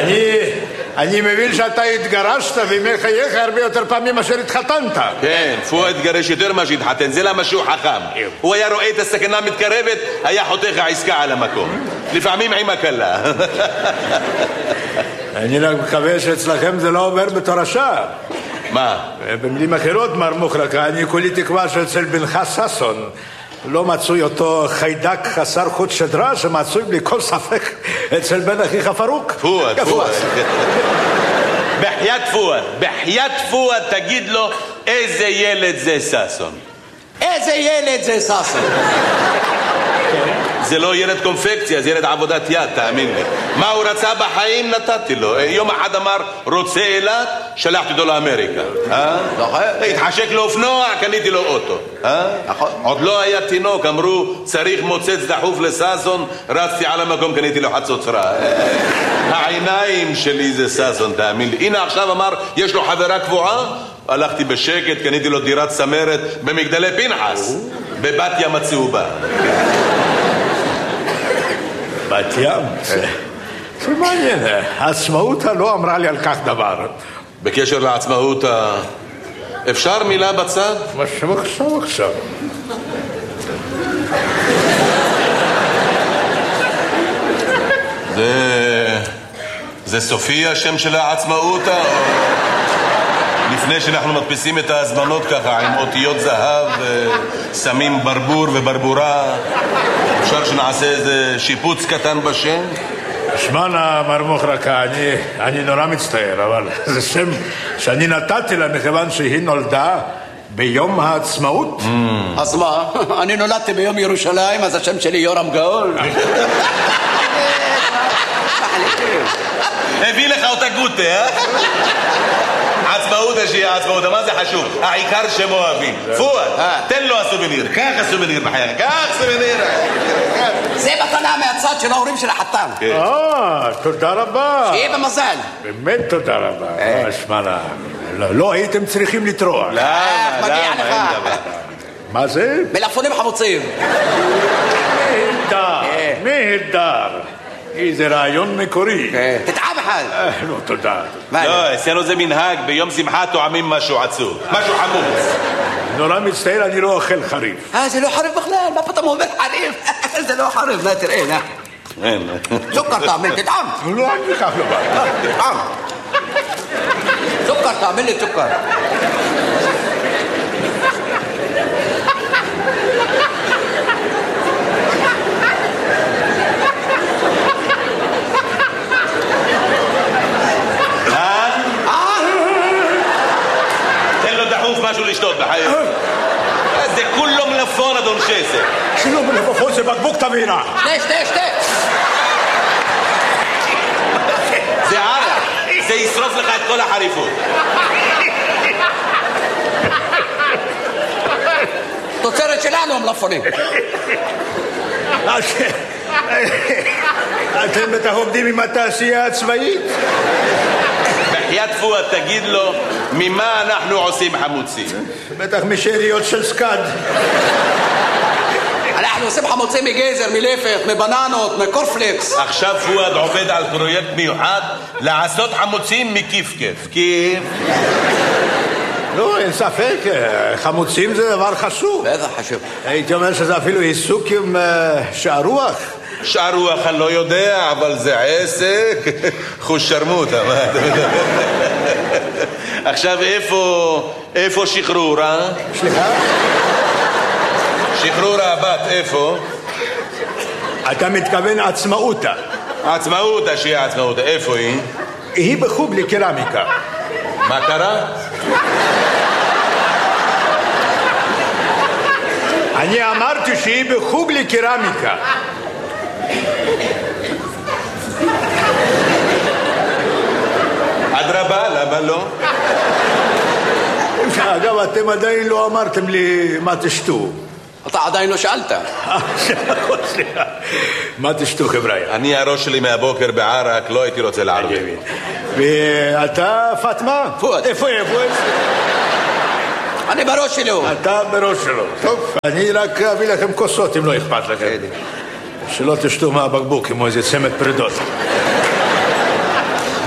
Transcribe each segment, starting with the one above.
אני מבין שאתה התגרשת וימי חייך הרבה יותר פעמים מאשר התחתנת. כן, פואד התגרש יותר מה שהתחתן, זה למה שהוא חכם. הוא היה רואה את הסכנה מתקרבת, היה חותך העסקה על המקום. לפעמים עם הקלה. אני רק מקווה שאצלכם זה לא עובר בתור השאר. מה? במילים אחרות, מר מוחרק, אני כולי תקווה שאצל בנך ששון לא מצוי אותו חיידק חסר חוט שדרה שמצוי בלי כל ספק אצל בן אחיך פרוק. פואד. בחיית פואד תגיד לו איזה ילד זה ששון. איזה ילד זה ששון? זה לא ילד קונפקציה, זה ילד עבודת יד, תאמין לי. מה הוא רצה בחיים נתתי לו. יום אחד אמר רוצה אילת, שלחתי אותו לאמריקה. התחשק לו אופנוע, קניתי לו אוטו. עוד לא היה תינוק, אמרו צריך מוצץ דחוף לששון, רצתי על המקום, קניתי לו חצוצרה. העיניים שלי זה ששון, תאמין לי. הנה עכשיו אמר יש לו חברה קבועה, הלכתי בשקט, קניתי לו דירת צמרת במגדלי פנחס, בבת ים הצהובה. בת ים? זה מעניין, העצמאות לא אמרה לי על כך דבר. בקשר לעצמאות, אפשר מילה בצד? עכשיו. זה סופי השם של העצמאות? לפני שאנחנו מדפיסים את ההזמנות ככה עם אותיות זהב, שמים ברבור וברבורה, אפשר שנעשה איזה שיפוץ קטן בשם? שמענה מר מוחרקה, אני נורא מצטער, אבל זה שם שאני נתתי לה מכיוון שהיא נולדה ביום העצמאות. אז מה? אני נולדתי ביום ירושלים, אז השם שלי יורם גאול. הביא לך אותה גוטה, אה? עצמאות השיעה, עצמאות, מה זה חשוב? העיקר שהם אוהבים. פואד, תן לו הסובניר, קח הסובניר בחייך, קח סובניר. זה מתנה מהצד של ההורים של החתן. תודה רבה. שיהיה במזל. באמת תודה רבה. שמענה, לא הייתם צריכים לטרוח. מגיע לך. מה זה? מלפפונים חמוצים. נהדר. איזה רעיון מקורי. תטעם אחד. לא, תודה. לא, אצלנו זה מנהג, ביום שמחה טועמים משהו עצוב, משהו חמוץ. נורא מצטער, אני לא אוכל חריף. זה לא חריף בכלל, מה פתאום אומר חריף? זה לא חריף, נה תראה, נה. סוכר תאמין, תטעם. לא, אני כך לא בא. תטעם. סוכר תאמין לי, סוכר. משהו לשתות בחיים. זה כולו מלפון אדון שסר. שלא מלפפון זה בקבוק תבינה. שתה. זה ערק, זה ישרוף לך את כל החריפות. תוצרת שלנו המלפונים. אתם בטח עובדים עם התעשייה הצבאית? בחיית פואד תגיד לו ממה אנחנו עושים חמוצים. בטח משאריות של סקד. אנחנו עושים חמוצים מגזר, מלפת, מבננות, מקורפלקס. עכשיו פואד עובד על פרויקט מיוחד לעשות חמוצים מכיף-כיף. כיף. לא, אין ספק, חמוצים זה דבר חשוב. בטח חשוב. הייתי אומר שזה אפילו עיסוק עם שער רוח. שער רוח אני לא יודע, אבל זה עסק. חוש שרמוטה, מה אתה מדבר? עכשיו איפה שחרורה? סליחה? שחרורה הבת, איפה? אתה מתכוון עצמאותה. עצמאותה, שהיא עצמאותה, איפה היא? היא בחוג לקרמיקה. מה קרה? אני אמרתי שהיא בחוג לקרמיקה. אדרבה, למה לא? אגב, אתם עדיין לא אמרתם לי מה תשתו. אתה עדיין לא שאלת. סליחה. מה תשתו, חבר'ה? אני הראש שלי מהבוקר בערק, לא הייתי רוצה לערב. ואתה, פטמה? פואד. איפה? אני בראש שלו. אתה בראש שלו. טוב, אני רק אביא לכם כוסות אם לא אכפת לכם. שלא תשתו מהבקבוק כמו איזה צמד פרידות.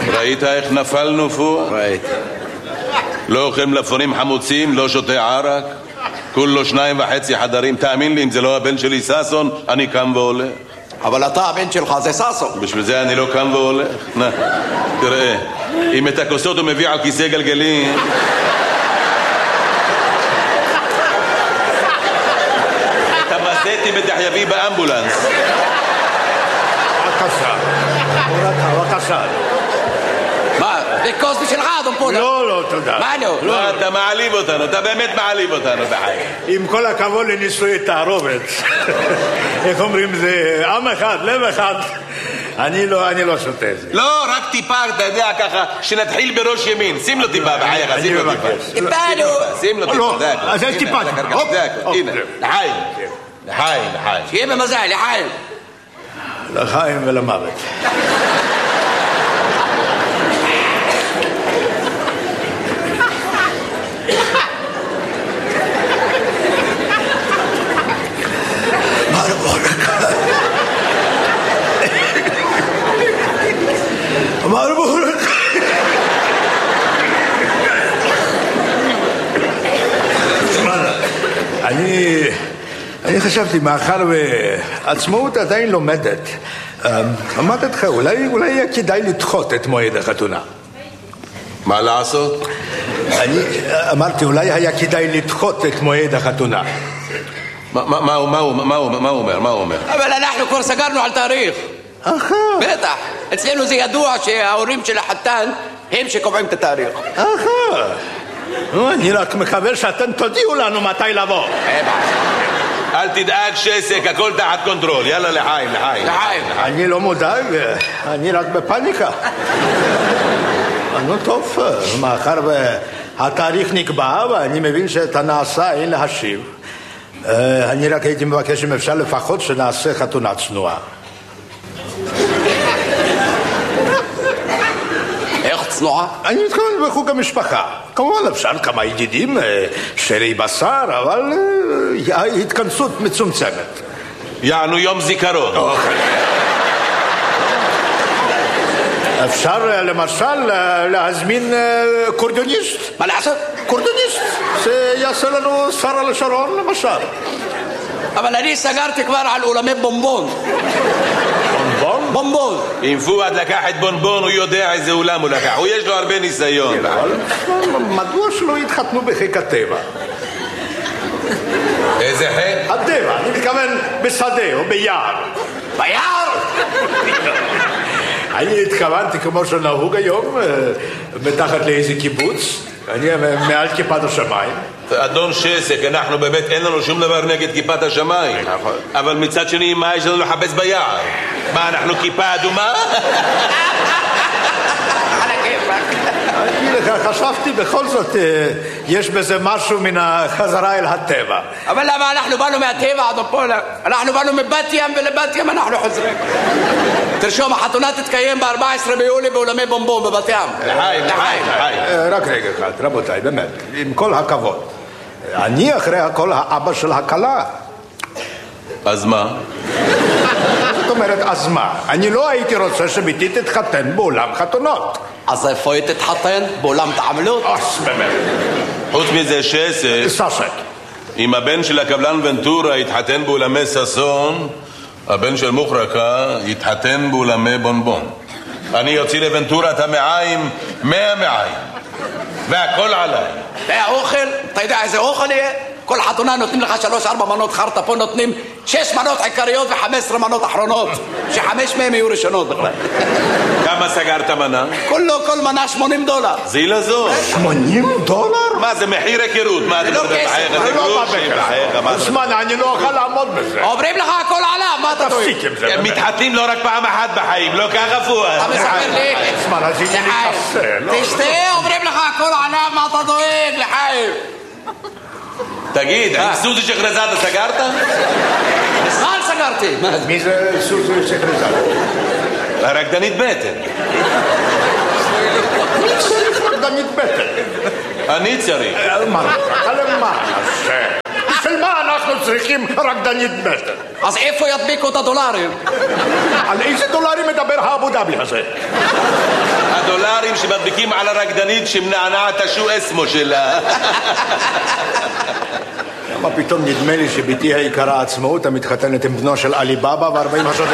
ראית איך נפלנו פואה? ראיתי. לא אוכל מלפפונים חמוצים, לא שותה ערק, כולו 2.5 חדרים. תאמין לי, אם זה לא הבן שלי ששון, אני קם והולך. אבל אתה הבן שלך זה ששון. בשביל זה אני לא קם והולך. תראה, אם את הכוסות הוא מביא על כיסא גלגלים, את המסטי בטח יביא באמבולנס. בבקשה, בבקשה. מה? זה כוס בשבילך, אדון פולה? לא, תודה. מה לא? לא, אתה מעליב אותנו, אתה באמת מעליב אותנו בחיי. עם כל הכבוד לנישואי תערובת. איך אומרים, זה עם אחד, לב אחד. אני לא שותה את זה. לא, רק טיפה, אתה יודע, ככה, שנתחיל בראש ימין. שים לו טיפה בחייך, שים לו טיפה. טיפה, שים לו טיפה, לא, זה הכל. אז יש טיפה. זה הכל, הנה. לחיים. לחיים. שיהיה במזל, לחיים. לחיים ולמוות. מרבורק. אני חשבתי, מאחר ועצמאות עדיין לומדת, אמרתי לך, אולי יהיה כדאי לדחות את מועד החתונה. מה לעשות? אני אמרתי, אולי היה כדאי לדחות את מועד החתונה. מה הוא אומר? אבל אנחנו כבר סגרנו על תאריך. בטח. אצלנו זה ידוע שההורים של החתן הם שקובעים את התאריך. אני רק מקווה שאתם תודיעו לנו מתי לבוא. אל תדאג שסק, הכל תחת קונטרול. יאללה לחיים. אני לא מודאג, אני רק בפניקה. נו טוב, מאחר והתאריך נקבע ואני מבין שאת הנעשה אין להשיב, אני רק הייתי מבקש אם אפשר לפחות שנעשה חתונה צנועה. איך צנועה? אני מתכוון בחוג המשפחה. כמובן אפשר כמה ידידים, שרי בשר, אבל התכנסות מצומצמת. יענו יום זיכרון. אפשר למשל להזמין קורדוניסט. מה לעשות? קורדוניסט. זה יעשה לנו שרה לשרון למשל. אבל אני סגרתי כבר על אולמי בומבון. בומבון. אם פואד לקח את בונבון, הוא יודע איזה אולם הוא לקח. הוא יש לו הרבה ניסיון. מדוע שלא יתחתנו בחיק הטבע? איזה חיק? הטבע, אני מתכוון בשדה או ביער. ביער? אני התכוונתי כמו שנהוג היום, מתחת לאיזה קיבוץ. אני מעל כיפת השמיים. אדון שסק, אנחנו באמת אין לנו שום דבר נגד כיפת השמיים. אבל מצד שני, מה יש לנו לחפש ביער? מה, אנחנו כיפה אדומה? אני חשבתי בכל זאת, יש בזה משהו מן החזרה אל הטבע. אבל למה אנחנו באנו מהטבע, אדון פולה? אנחנו באנו מבת ים ולבת ים אנחנו חוזרים. תרשום, החתונה תתקיים ב-14 ביולי באולמי בומבון בבת ים. לחיים. רק רגע אחד, רבותיי, באמת, עם כל הכבוד. אני אחרי הכל האבא של הכלה. אז מה? זאת אומרת, אז מה? אני לא הייתי רוצה שביתי תתחתן באולם חתונות. אז איפה היא תתחתן? באולם תעמלות? באמת. חוץ מזה שסק, ססק. אם הבן של הקבלן ונטורה יתחתן באולמי ששון, הבן של מוחרקה יתחתן באולמי בונבון. אני יוציא לוונטורה את המעיים 100 מעיים, והכל עליי. והאוכל, אתה יודע איזה אוכל יהיה? כל חתונה נותנים לך 3-4 מנות חרטה, פה נותנים 6 מנות עיקריות ו15 מנות אחרונות, ש5 מהם יהיו ראשונות בכלל. כמה סגרת מנה? כל מנה $80. זילה זו. $80? מה זה מחיר היכרות? מה זה לא כסף, זה לא בבקר. זמן, אני לא אוכל לעמוד בזה. אומרים לך הכל עליו, מה אתה טועה? תפסיק עם זה. מתחתנים לא רק פעם אחת בחיים, לא ככה פואד. אתה מספר לי? זמן, אז הנה לי קפה. תשתה, אומרים לך הכל עליו, מה אתה דואג, לחיים? תגיד, עם סוזי שחרזאדה סגרת? מזמן סגרתי. מי זה סוזי שחרזאדה? הרקדנית בטן. מי צריך רקדנית בטן? אני צריך. מה? למה? בשביל מה אנחנו צריכים רקדנית בטן? אז איפה ידביקו את הדולרים? על איזה דולרים מדבר האבו דאבי הזה? הדולרים שמדביקים על הרקדנית שמנענעת השו אסמו שלה. למה פתאום נדמה לי שביתי היקרה עצמאות המתחתנת עם בנו של עלי בבא ו40 השודדים?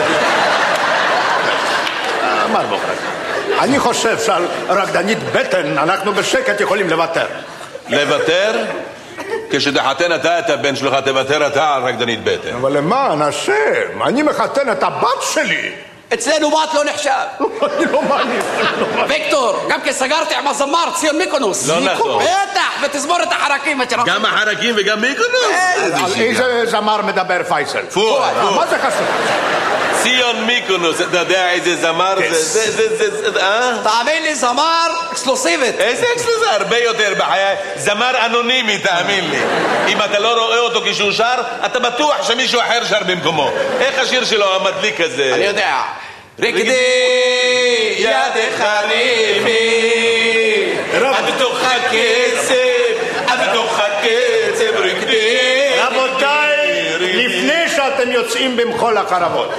מר מוחרק, אני חושב שעל רקדנית בטן אנחנו בשקט יכולים לוותר. לוותר? כשתחתן אתה את הבן שלך תוותר אתה על רקדנית בטן. אבל למען השם, אני מחתן את הבת שלי. אצלנו בת לא נחשב. אני לא מאמין. ויקטור, גם כי סגרתי עם הזמר ציון מיקונוס. לא נכון. בטח, ותזמורת החרקים. גם החרקים וגם מיקונוס? על איזה זמר מדבר פייסל? פואד. מה זה חשוב? ציון מיקונוס, אתה יודע איזה זמר זה, תאמין לי, זמר אקסקלוסיבית. איזה אקסקלוסיבית? הרבה יותר בחיי. זמר אנונימי, תאמין לי. אם אתה לא רואה אותו כשהוא שר, אתה בטוח שמישהו אחר שר במקומו. איך השיר שלו המדליק הזה? אני יודע. רקדי ידך רימי, בתוך הקצב רקדי. רבותיי, לפני שאתם יוצאים במחול החרבות,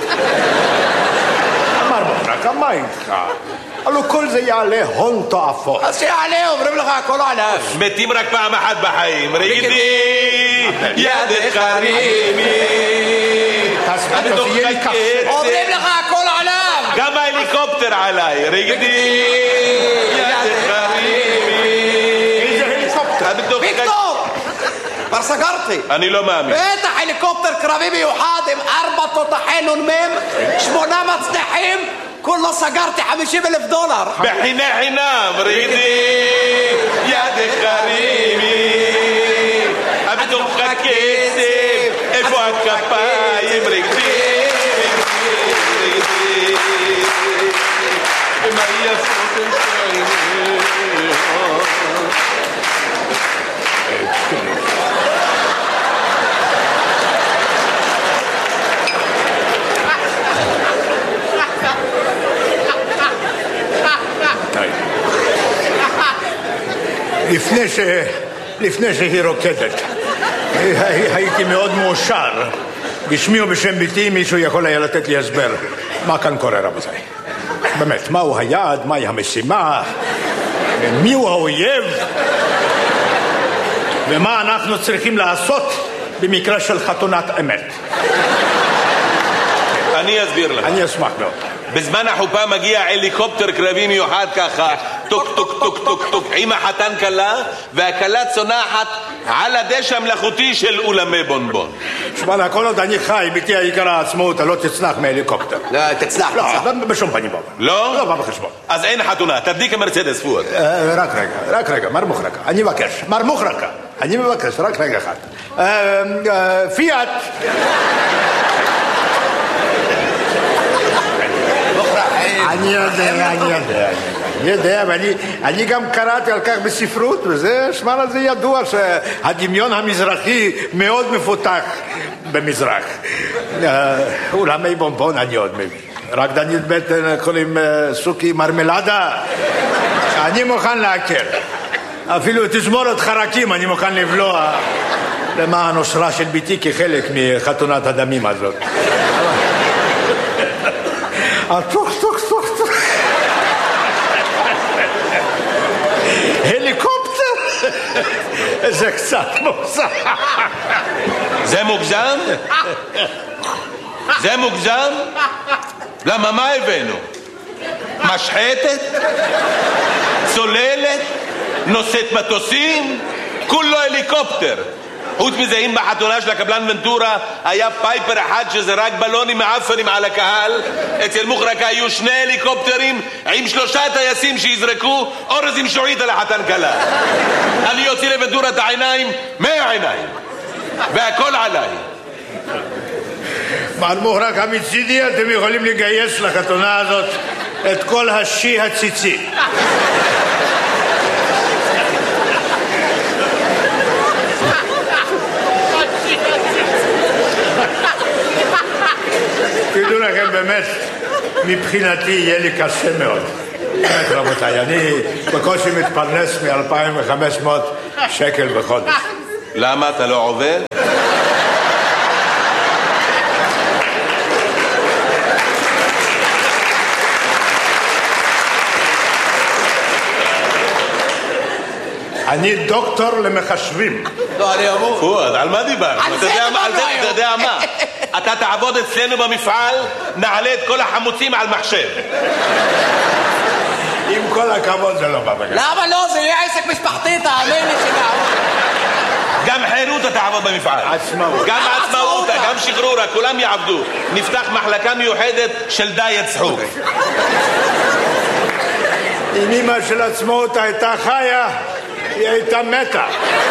מר מוחרק, מה איתך? הלוא כל זה יעלה הון תועפות. אז שיעלה, אומרים לך, הכל עליו. מתים רק פעם אחת בחיים. רקדי ידך רימי, תסביר, יהיה לי קשה. אומרים לך, הכל עליו. גם ההליקופטר עליי. רקדי ידך רימי. איזה הליקופטר? ויקטור! כבר סגרתי. אני לא מאמין. בטח הליקופטר קרבי מיוחד עם 4 תותחי נ"מ, 8 מצנחים, כולו סגרתי $50,000. בחינה חינם. רקדי ידך רימי, בתוך הקצב, איפה הכפיים? רקדי מה יפות לפני שהיא רוקדת הייתי מאוד מאושר. בשמי ובשם ביתי מישהו יכול היה לתת לי הסבר מה כאן קורה, רבותיי. באמת, מהו היעד, מהי המשימה, מיהו האויב, ומה אנחנו צריכים לעשות במקרה של חתונת אמת. אני אסביר לך. אני אשמח מאוד. בזמן החופה מגיע הליקופטר קרבי מיוחד ככה, טוק טוק טוק טוק טוק, עם החתן כלה, והכלה צונחת על הדשא המלאכותי של אולמי בונבון. שמע, כל עוד אני חי, ביתי היקרה עצמאות, לא תצנח מהליקופטר. לא, תצנח. לא, בשום פנים בא. לא? לא בא בחשבון. אז אין חתונה, תדליק המרצדס פואד. רק רגע, מר מוחרקה, אני מבקש. מר מוחרקה, אני מבקש, רק רגע אחד. פיאט. אני יודע, ואני גם קראתי על כך בספרות, וזה, שמע לזה ידוע שהדמיון המזרחי מאוד מפותח במזרח. אולמי בונבון אני עוד מבין. רקדנית בטן קוראים סוכי מרמלדה, אני מוכן להקל. אפילו תזמורת חרקים אני מוכן לבלוע למען אושרה של ביתי כחלק מחתונת הדמים הזאת. טוק. הליקופטר? זה קצת מוגזם. זה מוגזם? זה מוגזם? למה, מה הבאנו? משחטת? צוללת? נושאת מטוסים? כולו הליקופטר. חוץ מזה, אם בחתונה של הקבלן ונטורה היה פייפר אחד שזרק בלונים מעפנים על הקהל, אצל מוחרקה היו 2 הליקופטרים עם 3 טייסים שיזרקו אורז עם שועית על החתן כלה. אני יוציא לוונטורה את העיניים 100 עיניים, והכל עליי. מר מוחרקה, מצידי אתם יכולים לגייס לחתונה הזאת את כל השי הציצי. תדעו לכם, באמת, מבחינתי יהיה לי קשה מאוד. באמת, רבותיי, אני בקושי מתפרנס מ-2,500 שקל בחודש. למה, אתה לא עובד? אני דוקטור למחשבים. לא, אני אמור. פואד, על מה דיברנו? על זה אתה יודע מה? אתה תעבוד אצלנו במפעל, נעלה את כל החמוצים על מחשב. עם כל הכבוד זה לא בא בגלל. למה לא? זה יהיה עסק משפחתי, תאמין לי שגם. גם חירותה תעבוד במפעל. עצמאות. גם עצמאותה, גם שחרורה, כולם יעבדו. נפתח מחלקה מיוחדת של דיאט צחוק. אם אמא של עצמאות הייתה חיה, היא הייתה מתה.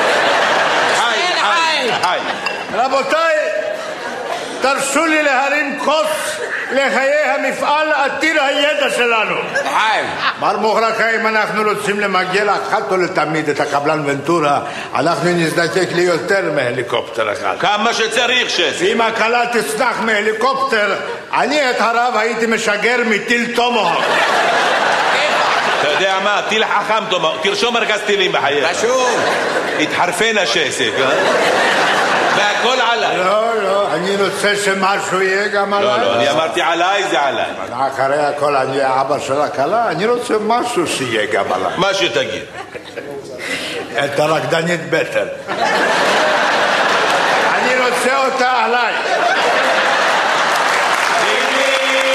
היי. רבותיי, תרשו לי להרים כוס לחיי המפעל עתיר הידע שלנו. חיים. מר מוחרקה, אם אנחנו רוצים למגל אחת ולתמיד את הקבלן ונטורה, אנחנו נזדקק ליותר מהליקופטר אחד. כמה שצריך, שס. אם הקלה תצנח מהליקופטר, אני את הרב הייתי משגר מטיל תומוהוק. אתה יודע מה? טיל חכם, תרשום מרכז טילים בחייך. רשום. התחרפן השסק, והכל עליי. לא, אני רוצה שמשהו יהיה גם עליי. לא, אני אמרתי עליי, זה עליי. אחרי הכל אני האבא של הכלה, אני רוצה משהו שיהיה גם עליי. מה שתגיד. את הרקדנית בטן. אני רוצה אותה עליי.